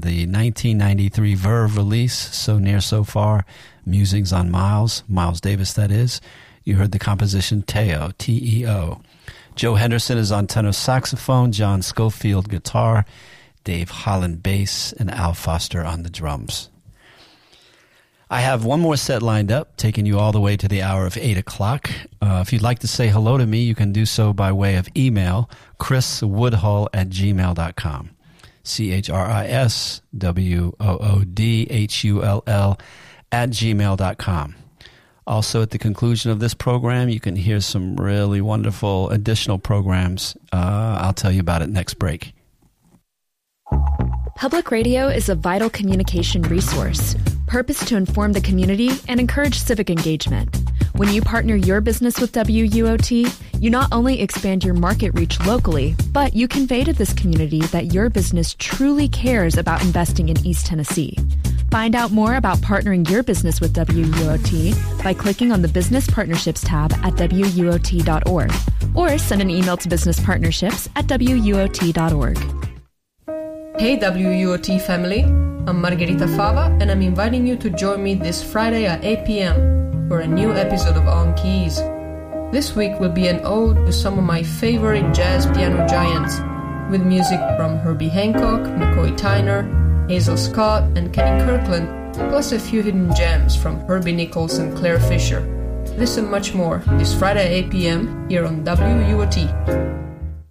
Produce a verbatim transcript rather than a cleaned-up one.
the nineteen ninety-three Verve release, So Near So Far, Musings on Miles, Miles Davis that is. You heard the composition Teo, T E O. Joe Henderson is on tenor saxophone, John Schofield guitar, Dave Holland bass, and Al Foster on the drums. I have one more set lined up, taking you all the way to the hour of eight o'clock. Uh, if you'd like to say hello to me, you can do so by way of email, chris woodhull at gmail dot com. C H R I S W O O D H U L L at gmail dot com. Also, at the conclusion of this program, you can hear some really wonderful additional programs. Uh, I'll tell you about it next break. Public radio is a vital communication resource, purposed to inform the community and encourage civic engagement. When you partner your business with W U O T, you not only expand your market reach locally, but you convey to this community that your business truly cares about investing in East Tennessee. Find out more about partnering your business with W U O T by clicking on the Business Partnerships tab at W U O T dot org or send an email to businesspartnerships at W U O T dot org. Hey W U O T family, I'm Margherita Fava and I'm inviting you to join me this Friday at eight p.m. for a new episode of On Keys. This week will be an ode to some of my favorite jazz piano giants, with music from Herbie Hancock, McCoy Tyner, Hazel Scott, and Kenny Kirkland, plus a few hidden gems from Herbie Nichols and Claire Fisher. This and much more this Friday at eight p.m. here on W U O T.